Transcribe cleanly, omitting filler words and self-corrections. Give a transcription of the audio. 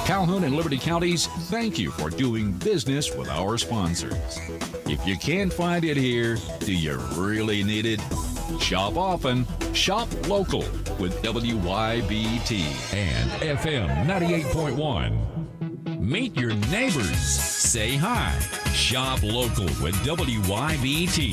Calhoun and Liberty Counties, thank you for doing business with our sponsors. If you can't find it here, do you really need it? Shop often, shop local with WYBT and FM 98.1. Meet your neighbors. Say hi. Shop local with WYBT.